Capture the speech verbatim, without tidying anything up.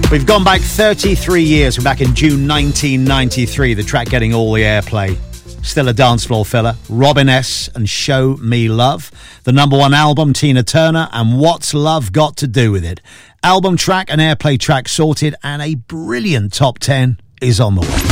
We've gone back thirty-three years. We're back in June nineteen ninety-three. The track getting all the airplay. Still a dance floor filler. Robin S. and Show Me Love. The number one album, Tina Turner, and What's Love Got to Do With It. Album track and airplay track sorted, and a brilliant top ten is on the way.